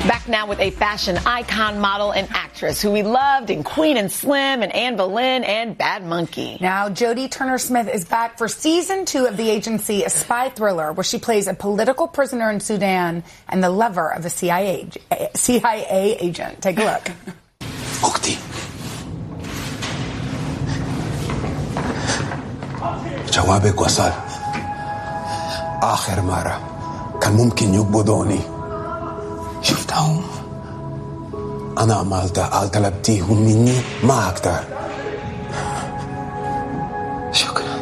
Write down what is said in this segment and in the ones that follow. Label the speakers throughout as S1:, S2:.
S1: Back now with a fashion icon, model, and actress who we loved in Queen and Slim and Anne Boleyn and Bad Monkey.
S2: Now, Jodie Turner-Smith is back for season 2 of The Agency, a spy thriller where she plays a political prisoner in Sudan and the lover of a CIA agent. Take a look.
S3: أختي جوابك وصل آخر مرة كان ممكن يقبضوني شفتهم أنا عملت طلبتيهم مني ما أقدر شكرا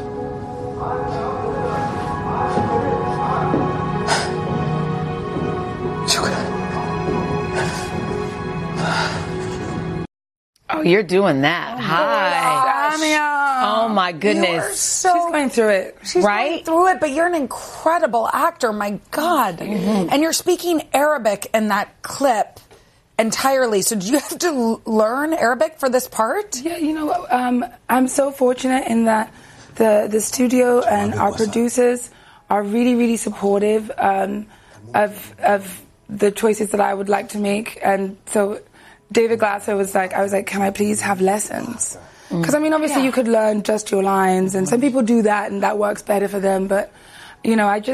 S1: Oh, you're doing that. Hi. Oh, my goodness.
S2: She's going through it. She's going through it, but you're an incredible actor. My God. Mm-hmm. And you're speaking Arabic in that clip entirely. So did you have to learn Arabic for this part?
S4: Yeah, you know, I'm so fortunate in that the studio and our producers are really, really supportive of the choices that I would like to make. And so David Glasser was like, I was like, can I please have lessons? Because, I mean, obviously you could learn just your lines, and some people do that, and that works better for them. But, you know, I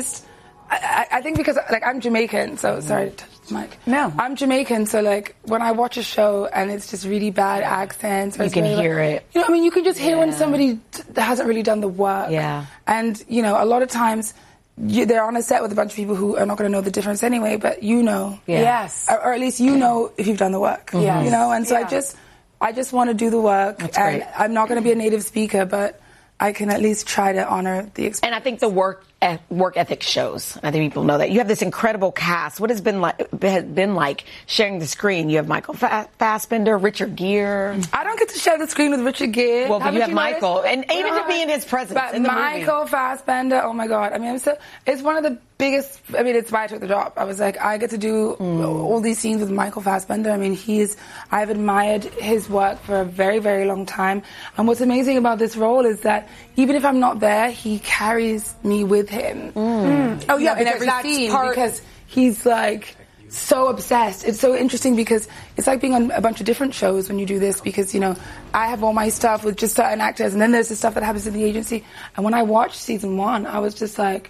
S4: think because, like, I'm Jamaican, so, sorry to touch the mic.
S2: No.
S4: I'm Jamaican, so, like, when I watch a show and it's just really bad accents.
S1: You can hear it.
S4: You know, I mean, you can just hear when somebody hasn't really done the work.
S1: Yeah.
S4: And, you know, a lot of times they're on a set with a bunch of people who are not going to know the difference anyway, but you know.
S1: Yeah.
S2: Yes.
S4: Or at least you know if you've done the work.
S2: Yes.
S4: You know, and so I just want to do the work.
S1: That's
S4: and
S1: great.
S4: I'm not going to be a native speaker, but I can at least try to honor the experience.
S1: And I think the work ethic shows. I think people know that. You have this incredible cast. What has been like sharing the screen? You have Michael Fassbender, Richard Gere.
S4: I don't get to share the screen with Richard Gere.
S1: Well, but you have Michael, and even to be in his presence
S4: but
S1: in the
S4: Michael
S1: movie.
S4: Fassbender, oh my God. I mean, it's one of the biggest, I mean, it's why I took the job. I was like, I get to do all these scenes with Michael Fassbender. I mean, I've admired his work for a very, very long time. And what's amazing about this role is that even if I'm not there, he carries me with him.
S2: Oh, yeah,
S4: in every scene because he's like so obsessed. It's so interesting because it's like being on a bunch of different shows when you do this, because, you know, I have all my stuff with just certain actors, and then there's the stuff that happens in the agency. And when I watched season 1, I was just like,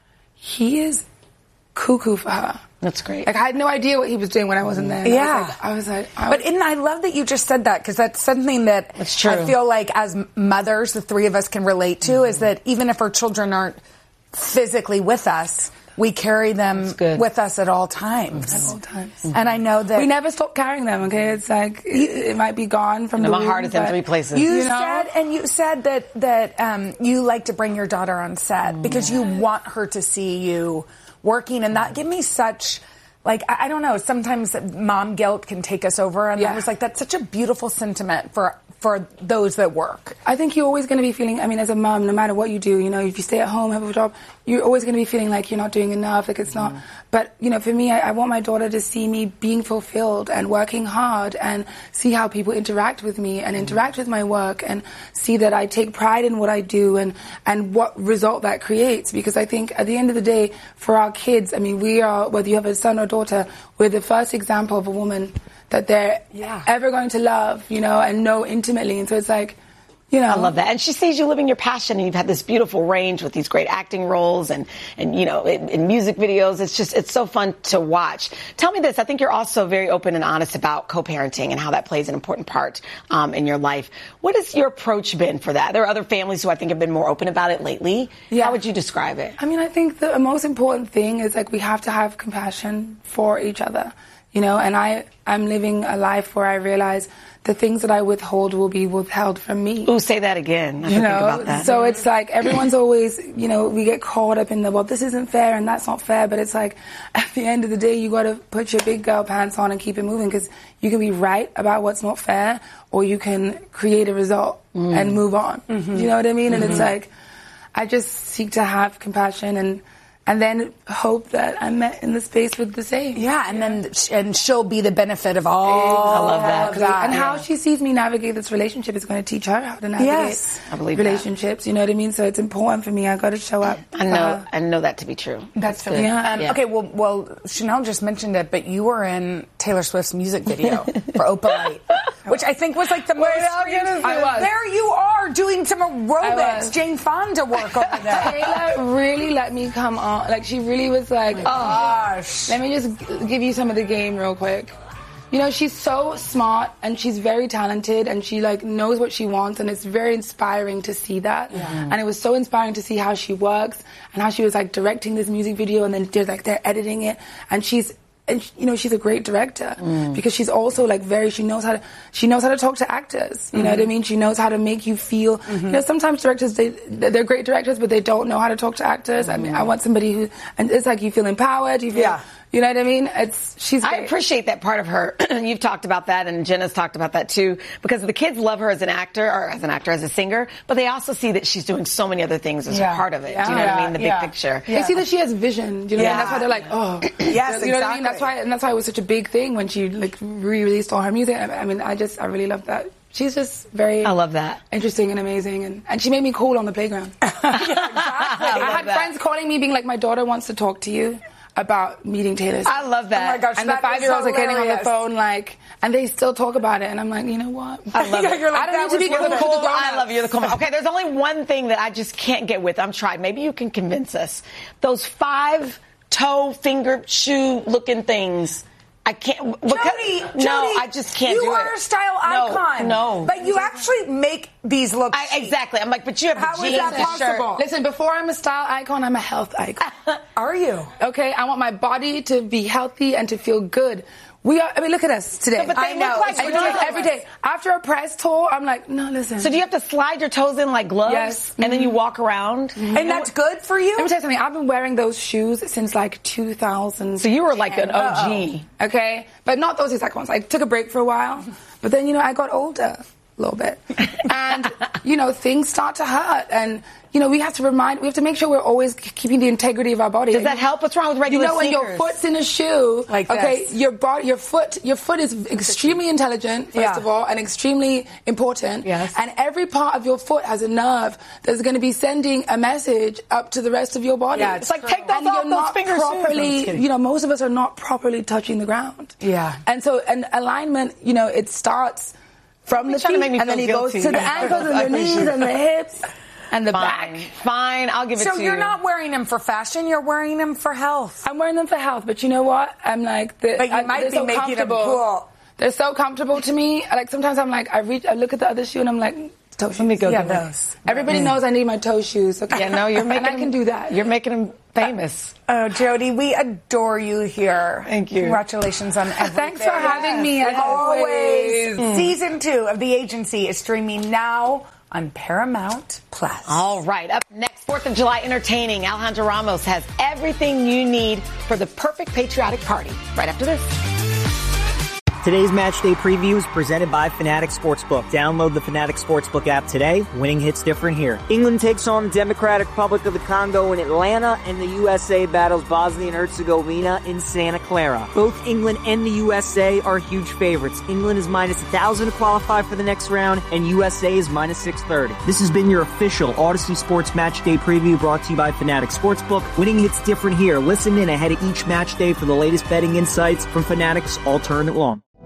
S4: he is cuckoo for her.
S1: That's great.
S4: Like, I had no idea what he was doing when I wasn't there.
S2: Yeah.
S4: I was like,
S2: But I love that you just said that, because that's something that
S1: That's true.
S2: I feel like as mothers, the three of us can relate to, is that even if our children aren't physically with us, we carry them with us at all times.
S4: At all times.
S2: And I know that
S4: we never stop carrying them, okay? It's like, it might be gone from the
S1: my
S4: room,
S1: heart is in 3 places.
S2: You said that you like to bring your daughter on set because you want her to see you working, and that gave me such, like, I don't know, sometimes mom guilt can take us over, and I was like, that's such a beautiful sentiment for those that work.
S4: I think you're always going to be feeling, I mean, as a mom, no matter what you do, you know, if you stay at home, have a job, you're always going to be feeling like you're not doing enough, like it's not. But, you know, for me, I want my daughter to see me being fulfilled and working hard and see how people interact with me and interact with my work and see that I take pride in what I do and what result that creates. Because I think at the end of the day, for our kids, I mean, we are, whether you have a son or daughter, we're the first example of a woman that they're ever going to love, you know, and know intimately. And so it's like, you know.
S1: I love that. And she sees you living your passion, and you've had this beautiful range with these great acting roles and you know, in music videos. It's so fun to watch. Tell me this. I think you're also very open and honest about co-parenting and how that plays an important part in your life. What has your approach been for that? There are other families who I think have been more open about it lately. Yeah. How would you describe it?
S4: I mean, I think the most important thing is, like, we have to have compassion for each other. You know, and I'm living a life where I realize the things that I withhold will be withheld from me.
S1: Ooh, say that again. I
S4: you
S1: think
S4: know,
S1: about that.
S4: So it's like everyone's always, you know, we get caught up in well, this isn't fair and that's not fair. But it's like, at the end of the day, you got to put your big girl pants on and keep it moving, because you can be right about what's not fair, or you can create a result and move on. You know what I mean? And it's like, I just seek to have compassion and then hope that I'm met in the space with the same.
S2: Yeah, and she'll be the benefit of all.
S1: I love that.
S4: And how she sees me navigate this relationship is going to teach her how to navigate
S1: I believe
S4: relationships. You know what I mean? So it's important for me. I got to show up.
S1: I know that to be true.
S2: That's good. Okay, well, Chanel just mentioned it, but you were in Taylor Swift's music video for Opa Light, which I think was like the most.
S4: I was.
S2: There you are doing some aerobics, Jane Fonda work over there.
S4: Taylor really let me come on. Like, she really was like,
S2: oh, gosh.
S4: Let me just give you some of the game real quick. You know, she's so smart and she's very talented and she like knows what she wants, and it's very inspiring to see that. And it was so inspiring to see how she works and how she was like directing this music video, and then they're editing it, and she's a great director because she's also like she knows how to talk to actors. You know what I mean? She knows how to make you feel. You know, sometimes directors they're great directors, but they don't know how to talk to actors. I mean, I want somebody who, and it's like you feel empowered. You feel, you know what I mean? She's great.
S1: I appreciate that part of her. You've talked about that, and Jenna's talked about that too, because the kids love her as an actor, as a singer, but they also see that she's doing so many other things as part of it. Do you know what I mean? The big picture.
S4: They see that she has vision. Do you know what I mean? That's why they're like, oh,
S2: yes,
S4: you know what I mean? That's why it was such a big thing when she like re-released all her music. I mean, I really love that. She's just very
S1: I love that.
S4: Interesting and amazing, and she made me cool on the playground. I had friends calling me being like, my daughter wants to talk to you about meeting Taylor Swift.
S1: I love that.
S2: Oh my gosh,
S4: and the 5-year-olds are getting on the phone like, and they still talk about it, and I'm like, you know what?
S1: I love it.
S2: You're like,
S1: I don't need to be cool. I love you. You're the cool. Okay, there's only one thing that I just can't get with. I'm tried. Maybe you can convince us. Those 5-toe, finger, shoe looking things. I can't.
S2: Jody,
S1: I just can't do it.
S2: You are a style icon.
S1: No.
S2: But you actually make these look chic.
S1: Exactly. I'm like, but you have
S2: How
S1: jeans
S2: is that
S1: and
S2: possible?
S1: shirt.
S4: Listen, before I'm a style icon, I'm a health icon.
S2: Are you?
S4: Okay, I want my body to be healthy and to feel good. Look at us today.
S1: No, but they look like
S4: I do this every day. After a press tour, I'm like, no, listen.
S1: So do you have to slide your toes in like gloves?
S4: Yes.
S1: And then you walk around?
S2: And that's good for you?
S4: Let me tell you something. I've been wearing those shoes since like 2000.
S1: So you were like an OG.
S4: Okay? But not those exact ones. I took a break for a while. But then, I got older a little bit. And, things start to hurt. And, we have to make sure we're always keeping the integrity of our body.
S1: Does that help? What's wrong with regular sneakers?
S4: When your foot's in a shoe,
S2: like
S4: okay,
S2: this.
S4: your foot is extremely intelligent, first of all, and extremely important.
S1: Yes.
S4: And every part of your foot has a nerve that's going to be sending a message up to the rest of your body.
S2: Yeah,
S1: it's like, take those off, those fingers.
S4: Properly, most of us are not properly touching the ground.
S2: Yeah.
S4: And so an alignment, it starts from the feet, and then it goes to the ankles and the knees and the hips. And the back.
S1: Fine, I'll give it to you.
S2: So you're not wearing them for fashion, you're wearing them for health.
S4: I'm wearing them for health, but you know what? I'm like...
S2: But you might be making them cool.
S4: They're so comfortable to me. Like, sometimes I'm like, I look at the other shoe and I'm like, toe shoes.
S1: Let me go
S2: get
S1: those.
S4: Everybody knows I need my toe shoes. Okay?
S1: Yeah, no, you're making
S4: and I can do that.
S1: You're making them famous.
S2: Oh, Jody, we adore you here.
S1: Thank you.
S2: Congratulations on everything.
S4: Thanks for having me, as always.
S2: Season 2 of The Agency is streaming now on Paramount Plus.
S1: All right, up next, 4th of July entertaining. Alejandra Ramos has everything you need for the perfect patriotic party. Right after this.
S5: Today's Matchday Preview is presented by Fanatics Sportsbook. Download the Fanatics Sportsbook app today. Winning hits different here. England takes on the Democratic Republic of the Congo in Atlanta, and the USA battles Bosnia and Herzegovina in Santa Clara. Both England and the USA are huge favorites. England is minus 1,000 to qualify for the next round, and USA is minus 630. This has been your official Odyssey Sports Matchday Preview brought to you by Fanatics Sportsbook. Winning hits different here. Listen in ahead of each match day for the latest betting insights from Fanatics all tournament long.